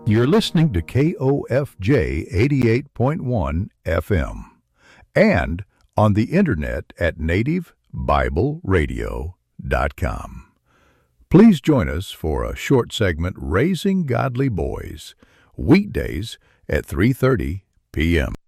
You're listening to KOFJ 88.1 FM and on the internet at nativebibleradio.com. Please join us for a short segment, Raising Godly Boys, weekdays at 3:30 p.m.